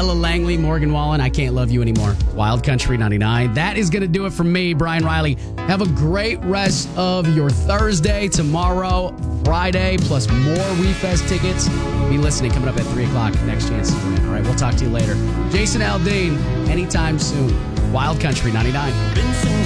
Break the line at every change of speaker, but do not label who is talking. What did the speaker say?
Ella Langley, Morgan Wallen, I Can't Love You Anymore. Wild Country 99. That is going to do it for me, Brian Riley. Have a great rest of your Thursday. Tomorrow, Friday, plus more WeFest tickets. Be listening coming up at 3 o'clock. Next chance to win. All right, we'll talk to you later. Jason Aldean, anytime soon. Wild Country 99.